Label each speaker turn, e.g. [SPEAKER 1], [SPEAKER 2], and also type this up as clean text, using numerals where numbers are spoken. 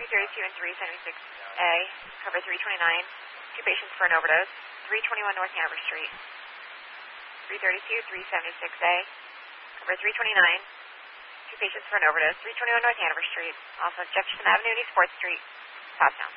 [SPEAKER 1] 332 and 376A, cover 329, 2 patients for an overdose, 321 North Hanover Street. 332, 376A, cover 329, 2 patients for an overdose, 321 North Hanover Street. Also Jefferson Avenue and East 4th Street, Pottstown.